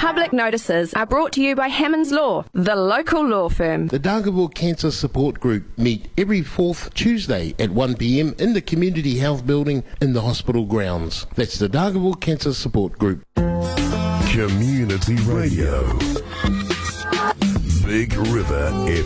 public notices are brought to you by Hammonds Law, the local law firm. The Dargaville Cancer Support Group meet every 4th Tuesday at 1 p.m. in the Community Health Building in the hospital grounds. That's the Dargaville Cancer Support Group. Community Radio. Big River